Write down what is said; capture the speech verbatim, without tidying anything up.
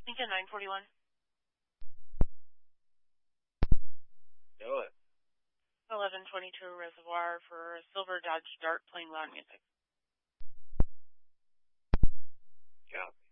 Lincoln nine forty-one. Do it. eleven twenty-two Reservoir for Silver Dodge Dart playing loud music. Copy.